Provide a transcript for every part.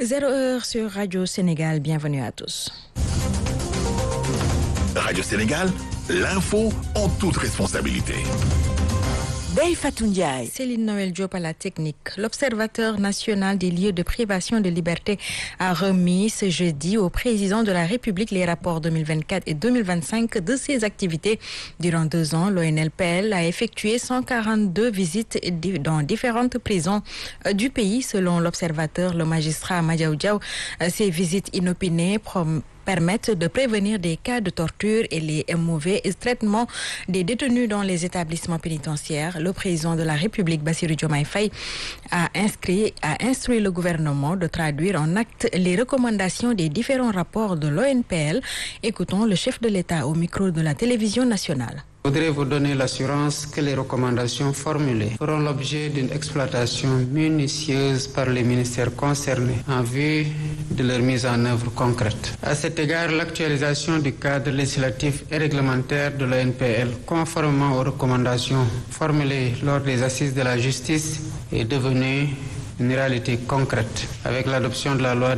0h sur Radio Sénégal, bienvenue à tous. Radio Sénégal, l'info en toute responsabilité. Dey Fatou Ndiaye. Céline Noël Diop à la technique. L'Observateur national des lieux de privation de liberté a remis ce jeudi au président de la République les rapports 2024 et 2025 de ses activités. Durant 2 ans, l'ONLPL a effectué 142 visites dans différentes prisons du pays. Selon l'Observateur, le magistrat Madiaw Diaw, ces visites inopinées permettent de prévenir des cas de torture et les mauvais traitements des détenus dans les établissements pénitentiaires. Le président de la République, Bassirou Diomaye Faye, a instruit le gouvernement de traduire en actes les recommandations des différents rapports de l'ONPL. Écoutons le chef de l'État au micro de la télévision nationale. Je voudrais vous donner l'assurance que les recommandations formulées feront l'objet d'une exploitation minutieuse par les ministères concernés en vue de leur mise en œuvre concrète. À cet égard, l'actualisation du cadre législatif et réglementaire de l'ONPL, conformément aux recommandations formulées lors des assises de la justice, est devenue une réalité concrète. Avec l'adoption de la loi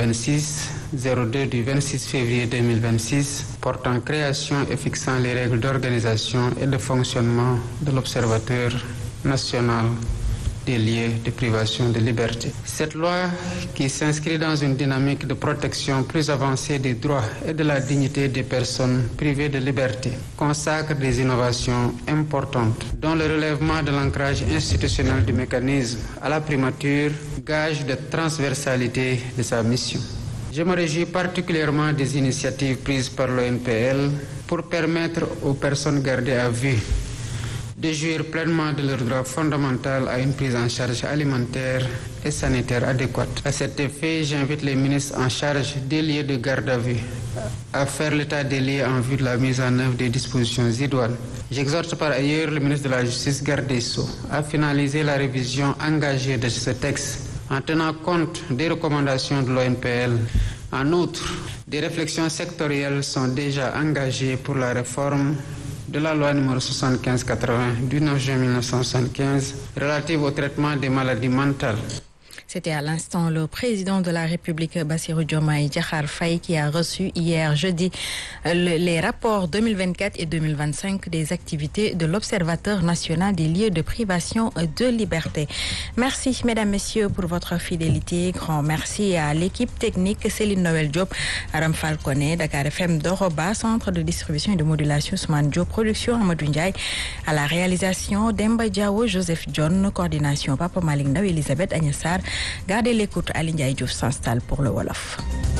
2026-02 du 26 février 2026 portant création et fixant les règles d'organisation et de fonctionnement de l'Observateur national des lieux de privation de liberté. Cette loi, qui s'inscrit dans une dynamique de protection plus avancée des droits et de la dignité des personnes privées de liberté, consacre des innovations importantes, dont le relèvement de l'ancrage institutionnel du mécanisme à la primature, gage de transversalité de sa mission. Je me réjouis particulièrement des initiatives prises par l'ONPL pour permettre aux personnes gardées à vue de jouir pleinement de leur droit fondamental à une prise en charge alimentaire et sanitaire adéquate. À cet effet, j'invite les ministres en charge des lieux de garde à vue à faire l'état des lieux en vue de la mise en œuvre des dispositions idoines. J'exhorte par ailleurs le ministre de la Justice, garde des Sceaux, à finaliser la révision engagée de ce texte en tenant compte des recommandations de l'ONPL. En outre, des réflexions sectorielles sont déjà engagées pour la réforme de la loi numéro 75-80 du 9 juin 1975 relative au traitement des maladies mentales. C'était à l'instant le président de la République, Bassirou Diomaye Diakhar Faye, qui a reçu hier jeudi les rapports 2024 et 2025 des activités de l'Observateur national des lieux de privation de liberté. Merci, mesdames, messieurs, pour votre fidélité. Grand merci à l'équipe technique Céline Noël Diop, Aram Falconé, Dakar FM Doroba, Centre de distribution et de modulation Ousmane Diop, production Amadou Ndiaye, à la réalisation Demba Diawo, Joseph John, coordination Papa Malick Ndaw, Elisabeth Agnessar. Gardez l'écoute, Aline Ndiaye Diouf s'installe pour le Wolof.